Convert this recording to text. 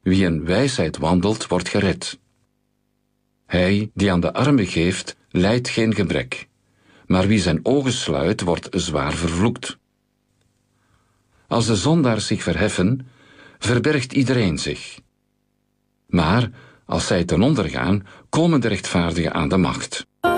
Wie in wijsheid wandelt, wordt gered. Hij die aan de armen geeft, lijdt geen gebrek. Maar wie zijn ogen sluit, wordt zwaar vervloekt. Als de zondaars zich verheffen, verbergt iedereen zich. Maar als zij ten onder gaan, komen de rechtvaardigen aan de macht.